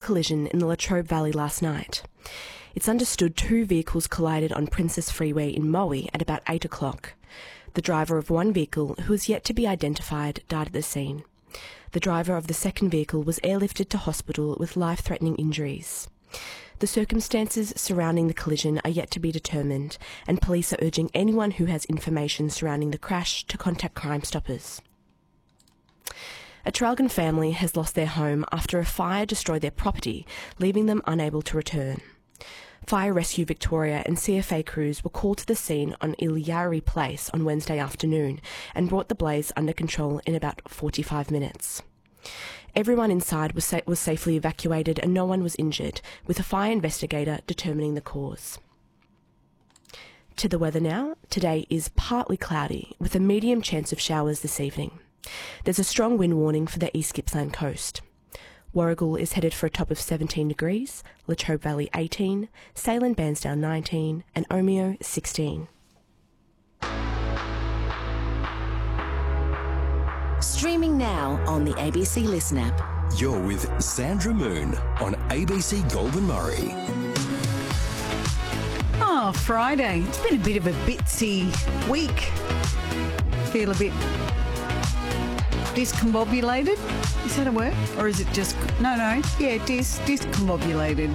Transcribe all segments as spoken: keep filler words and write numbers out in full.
collision in the Latrobe Valley last night. It's understood two vehicles collided on Princess Freeway in Moe at about eight o'clock. The driver of one vehicle, who is yet to be identified, died at the scene. The driver of the second vehicle was airlifted to hospital with life-threatening injuries. The circumstances surrounding the collision are yet to be determined, and police are urging anyone who has information surrounding the crash to contact Crime Stoppers. A Traralgon family has lost their home after a fire destroyed their property, leaving them unable to return. Fire Rescue Victoria and C F A crews were called to the scene on Ilyari Place on Wednesday afternoon and brought the blaze under control in about forty-five minutes. Everyone inside was, sa- was safely evacuated and no one was injured, with a fire investigator determining the cause. To the weather now. Today is partly cloudy, with a medium chance of showers this evening. There's a strong wind warning for the East Gippsland coast. Warragul is headed for a top of seventeen degrees, Latrobe Valley eighteen, Sale and Bairnsdale nineteen, and Omeo sixteen. Streaming now on the A B C Listen app. You're with Sandra Moon on A B C Goulburn Murray. Oh, Friday. It's been a bit of a bitsy week. Feel a bit discombobulated. Is that a word? Or is it just... No, no. Yeah, dis, discombobulated.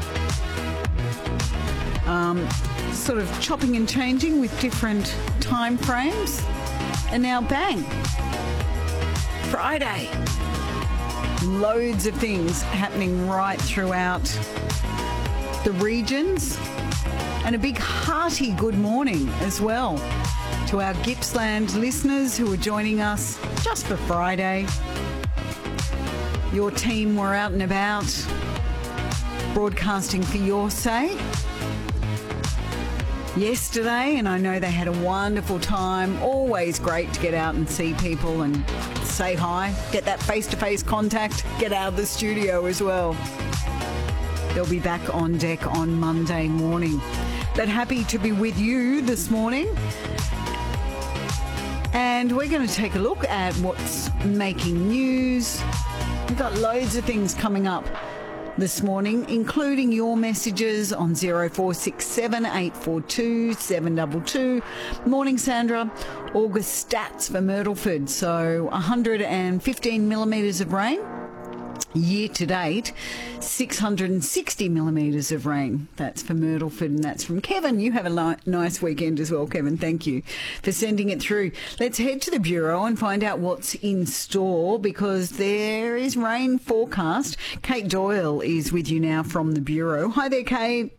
Um, sort of chopping and changing with different time frames. And now, bang. Friday. Loads of things happening right throughout the regions. And a big hearty good morning as well to our Gippsland listeners who are joining us just for Friday. Your team were out and about broadcasting for your say yesterday, and I know they had a wonderful time. Always great to get out and see people and say hi, get that face-to-face contact, get out of the studio as well. They'll be back on deck on Monday morning. But happy to be with you this morning. And we're going to take a look at what's making news. We've got loads of things coming up this morning, including your messages on zero four six seven, eight four two, seven two two. Morning, Sandra. August stats for Myrtleford. So one hundred fifteen millimetres of rain. Year to date, six hundred sixty millimetres of rain. That's for Myrtleford, and that's from Kevin. You have a li- nice weekend as well, Kevin. Thank you for sending it through. Let's head to the Bureau and find out what's in store, because there is rain forecast. Kate Doyle is with you now from the Bureau. Hi there, Kate.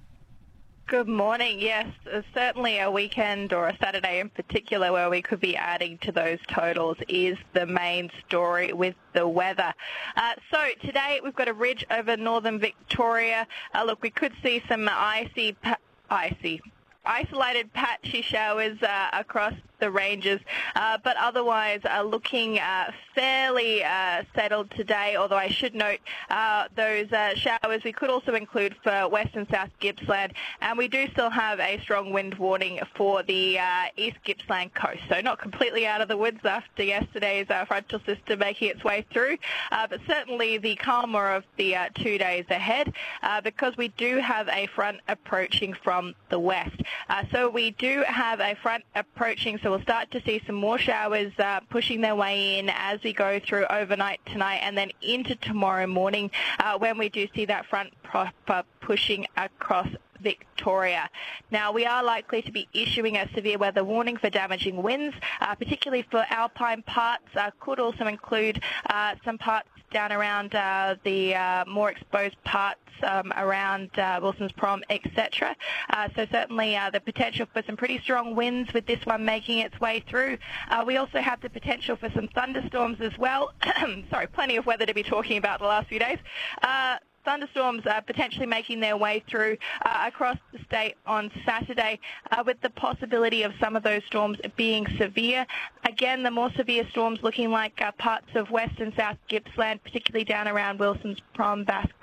Good morning. Yes, uh, certainly a weekend or a Saturday in particular where we could be adding to those totals is the main story with the weather. Uh, so today we've got a ridge over northern Victoria. Uh, look, we could see some icy, pa- icy, isolated patchy showers uh, across the ranges, uh, but otherwise uh, looking uh, fairly uh, settled today, although I should note uh, those uh, showers we could also include for West and South Gippsland, and we do still have a strong wind warning for the uh, East Gippsland coast, so not completely out of the woods after yesterday's uh, frontal system making its way through, uh, but certainly the calmer of the uh, two days ahead, uh, because we do have a front approaching from the west. Uh, so we do have a front approaching, so we'll start to see some more showers uh, pushing their way in as we go through overnight tonight and then into tomorrow morning uh, when we do see that front proper pushing across Victoria. Now, we are likely to be issuing a severe weather warning for damaging winds, uh, particularly for alpine parts. Uh, could also include uh, some parts down around uh, the uh, more exposed parts um, around uh, Wilson's Prom, et cetera. Uh, so certainly uh, the potential for some pretty strong winds with this one making its way through. Uh, we also have the potential for some thunderstorms as well. Sorry, plenty of weather to be talking about the last few days. Uh, Thunderstorms are potentially making their way through uh, across the state on Saturday, uh, with the possibility of some of those storms being severe. Again, the more severe storms looking like uh, parts of West and South Gippsland, particularly down around Wilson's Prom, Bass Coast,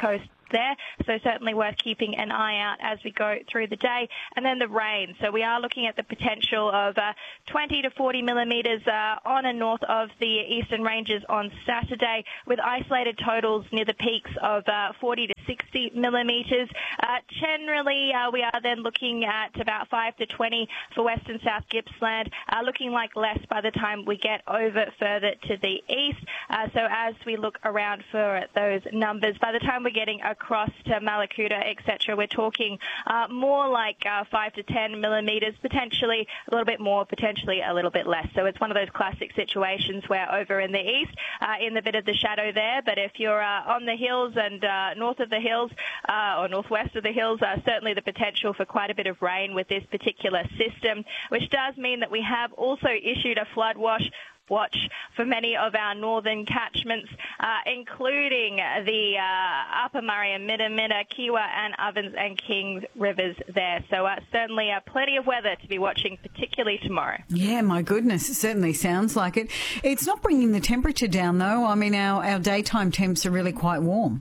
there, so certainly worth keeping an eye out as we go through the day. And then the rain. So we are looking at the potential of uh, twenty to forty millimetres uh, on and north of the eastern ranges on Saturday, with isolated totals near the peaks of uh, forty to sixty millimetres. Uh, generally, uh, we are then looking at about five to twenty for west and south Gippsland, uh, looking like less by the time we get over further to the east. Uh, so as we look around for those numbers, by the time we're getting across to Malakuta, et cetera, we're talking uh, more like uh, five to ten millimetres, potentially a little bit more, potentially a little bit less. So it's one of those classic situations where over in the east, uh, in the bit of the shadow there, but if you're uh, on the hills and uh, north of the hills uh, or northwest of the hills, uh, certainly the potential for quite a bit of rain with this particular system, which does mean that we have also issued a flood wash watch for many of our northern catchments, uh, including the uh, Upper Murray and Mittamitta, Kiewa and Ovens and Kings rivers there. So uh, certainly uh, plenty of weather to be watching, particularly tomorrow. Yeah, my goodness, it certainly sounds like it. It's not bringing the temperature down, though. I mean, our, our daytime temps are really quite warm.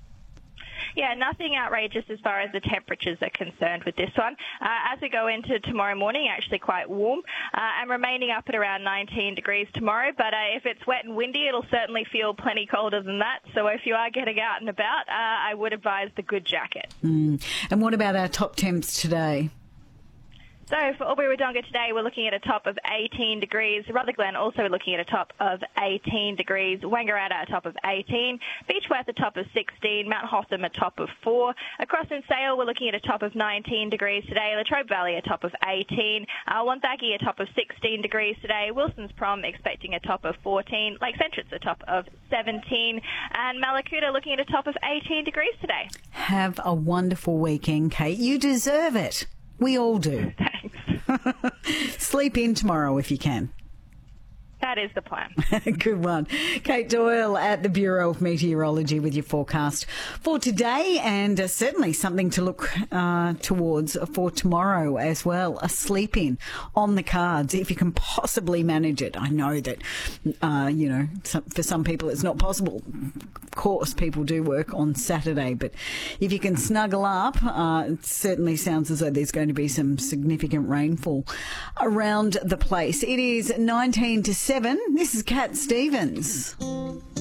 Yeah, nothing outrageous as far as the temperatures are concerned with this one. Uh, as we go into tomorrow morning, actually quite warm uh, and remaining up at around nineteen degrees tomorrow. But uh, if it's wet and windy, it'll certainly feel plenty colder than that. So if you are getting out and about, uh, I would advise the good jacket. Mm. And what about our top temps today? So for Albury-Wodonga today, we're looking at a top of eighteen degrees. Rutherglen also looking at a top of eighteen degrees. Wangaratta a top of eighteen. Beechworth a top of sixteen. Mount Hotham a top of four. Across in Sale, we're looking at a top of nineteen degrees today. Latrobe Valley a top of eighteen. Uh, Wonthaggi a top of sixteen degrees today. Wilson's Prom expecting a top of fourteen. Lake Centre's a top of seventeen. And Malakuta looking at a top of eighteen degrees today. Have a wonderful weekend, Kate. You deserve it. We all do. Thanks. Sleep in tomorrow if you can. That is the plan. Good one. Kate Doyle at the Bureau of Meteorology with your forecast for today, and uh, certainly something to look uh, towards for tomorrow as well. A sleep in on the cards if you can possibly manage it. I know that, uh, you know, some, for some people it's not possible. Of course, people do work on Saturday, but if you can snuggle up, uh, it certainly sounds as though there's going to be some significant rainfall around the place. It is nineteen to seven. This is Cat Stevens.